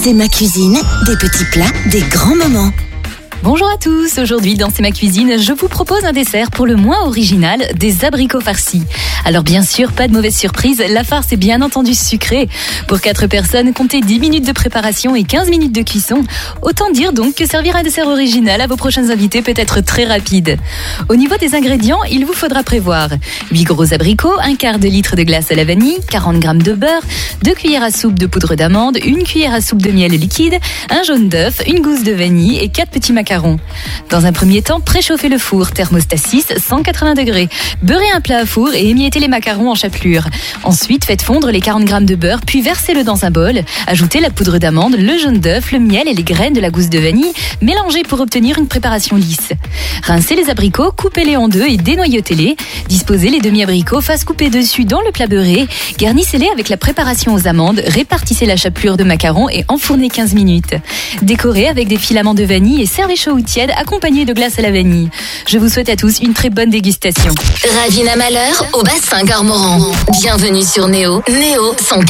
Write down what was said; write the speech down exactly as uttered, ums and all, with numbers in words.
C'est ma cuisine, des petits plats, des grands moments. Bonjour à tous, aujourd'hui dans C'est ma cuisine, je vous propose un dessert pour le moins original, des abricots farcis. Alors bien sûr, pas de mauvaise surprise, la farce est bien entendu sucrée. Pour quatre personnes, comptez dix minutes de préparation et quinze minutes de cuisson. Autant dire donc que servir un dessert original à vos prochains invités peut être très rapide. Au niveau des ingrédients, il vous faudra prévoir huit gros abricots, un quart de litre de glace à la vanille, quarante grammes de beurre, deux cuillères à soupe de poudre d'amande, une cuillère à soupe de miel liquide, un jaune d'œuf, une gousse de vanille et quatre petits macarons. Dans un premier temps, préchauffez le four, thermostat six, cent quatre-vingts degrés. Beurrez un plat à four et émiettez les macarons en chapelure. Ensuite, faites fondre les quarante grammes de beurre, puis versez-le dans un bol. Ajoutez la poudre d'amande, le jaune d'œuf, le miel et les graines de la gousse de vanille. Mélangez pour obtenir une préparation lisse. Rincez les abricots, coupez-les en deux et dénoyautez-les. Disposez les demi-abricots face coupée dessus dans le plat beurré. Garnissez-les avec la préparation aux amandes. Répartissez la chapelure de macarons et enfournez quinze minutes. Décorez avec des filaments de vanille et servez chaud ou tiède accompagné de glace à la vanille. Je vous souhaite à tous une très bonne dégustation. Ravina Malheur au bassin Garmoran. Bienvenue sur Néo. Néo, son